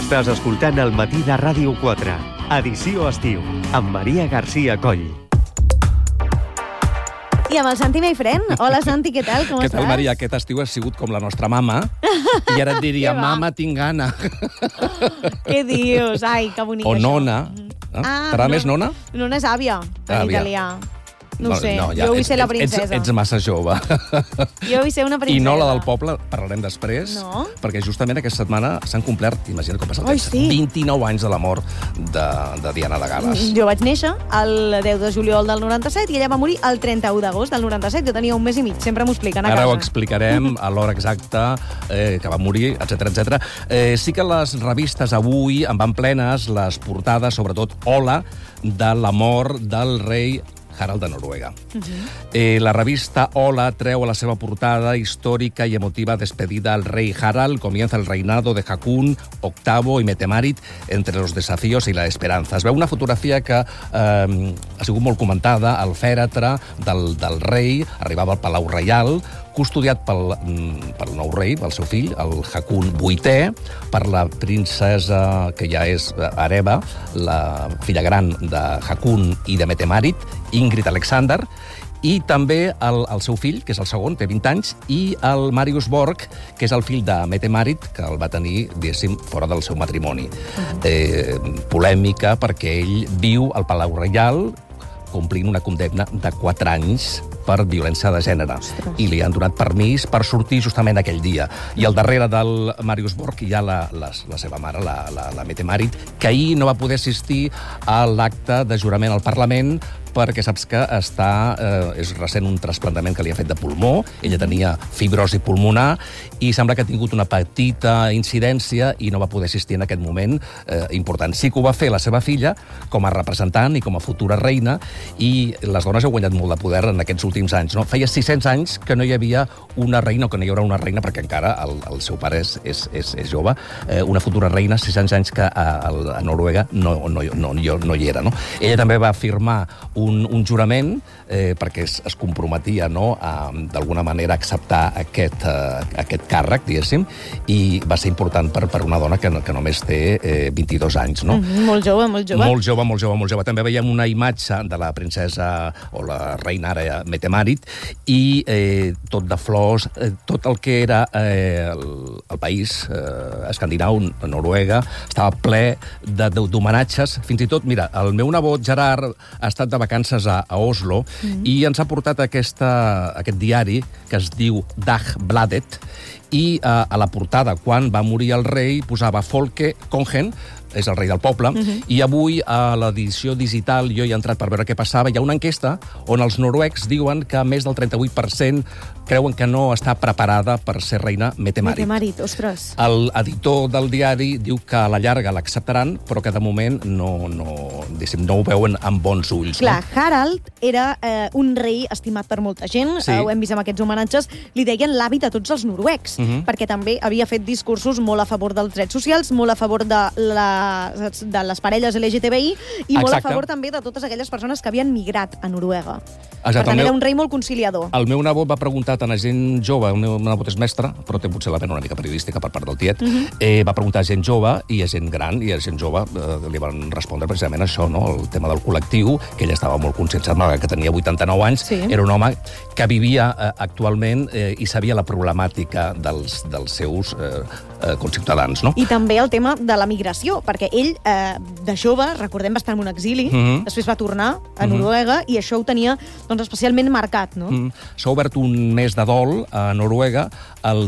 Estàs escoltant El matí de Ràdio 4, edició estiu, amb Maria García Coll. I amb el Santi Meifren. Hola, Santi, què tal? Com Què estàs? tal, Maria? Aquest estiu ha sigut com la nostra mama. I ara et diria, Què va? mama, tinc gana. Què dius? Ai, que bonic, O això. nona. T'agrada més nona? Nona és àvia, en Àvia. italià. No ho sé, No, ja, jo vull ser la princesa. Ets massa jove. Jo vull ser una princesa. I no la del poble, parlarem després, No? perquè justament aquesta setmana s'han complert, imagina't com passa el Ai, temps, sí. 29 anys de la mort de Diana de Gal·les. Jo vaig néixer el 10 de juliol del 97 i ella va morir el 31 d'agost del 97. Jo tenia un mes i mig, sempre m'ho expliquen a casa. Ara ho explicarem a l'hora exacta que va morir, etc etc. Sí que les revistes avui en van plenes les portades, sobretot Hola, de la mort del rei Harald de Noruega. La revista Hola treu a la seva portada històrica i emotiva despedida al rei Harald. Comienza el reinado de Hakon VIII y Mette-Marit entre los desafíos y la esperanza. Es veu una fotografia que ha sigut molt comentada al fèretre del rei, arribava al Palau Reial, custodiat pel nou rei, pel seu fill, el Hakon VIII, per la princesa, que ja és hereva, la filla gran de Hakon i de Mette-Marit, Ingrid Alexander, i també el seu fill, que és el segon, té 20 anys, i el Marius Borg, que és el fill de Mette-Marit, que el va tenir, diguéssim, fora del seu matrimoni. Polèmica, perquè ell viu al Palau Reial, complint una condemna de 4 anys per violència de gènere. Ostres. I li han donat permís per sortir justament aquell dia. I al darrere del Marius Borg hi ha la seva mare, la Mette-Marit, que ahir no va poder assistir a l'acte de jurament al Parlament perquè saps que és recent un trasplantament que li ha fet de pulmó, ella tenia fibrosi pulmonar i sembla que ha tingut una petita incidència i no va poder assistir en aquest moment important. Sí que ho va fer la seva filla com a representant i com a futura reina, i les dones han guanyat molt de poder en aquests últims anys. No? Feia 600 anys que no hi havia una reina, o que no hi haurà una reina, perquè encara el seu pare és jove, una futura reina, 600 anys que a Noruega no hi era. No? Ella també va firmar un jurament perquè es comprometia d'alguna manera a acceptar aquest càrrec, diguéssim, i va ser important per una dona que només té 22 anys. No? Molt jove, molt jove. Molt jove. També veiem una imatge de la princesa o la reina ara Mette-Marit i tot de flors, tot el que era el país escandinau, Noruega, estava ple d'homenatges. Fins i tot, mira, el meu nebot Gerard ha estat de vacances a Oslo i ens ha portat aquest diari que es diu Dagbladet, i a la portada, quan va morir el rei, posava Folke Kongen, és el rei del poble, i avui a l'edició digital jo hi he entrat per veure què passava. Hi ha una enquesta on els noruecs diuen que més del 38% creuen que no està preparada per ser reina Mette-Marit. Mette-Marit, ostres. L'editor del diari diu que a la llarga l'acceptaran, però que de moment no ho veuen amb bons ulls. Clar, Harald era un rei estimat per molta gent, Sí. ho hem vist amb aquests homenatges, li deien l'avi de tots els noruecs, perquè també havia fet discursos molt a favor dels drets socials, molt a favor de les parelles LGTBI i molt a Exacte. favor també de totes aquelles persones que havien migrat a Noruega. Exacte, Per tant, era un rei molt conciliador. El meu nebot va preguntar tant a gent jove, el meu nebot és mestre, però té potser la pena una mica periodística per part del tiet, va preguntar a gent jove i a gent gran, i a gent jove li van respondre precisament això, no? El tema del col·lectiu, que ell estava molt conscient, que tenia 89 anys, Sí. era un home que vivia actualment i sabia la problemàtica dels seus conciutadans, no? I també el tema de la migració, perquè ell, de jove, recordem, va estar en un exili, després va tornar a Noruega, i això ho tenia especialment marcat, no? S'ha obert un mes de dol a Noruega, el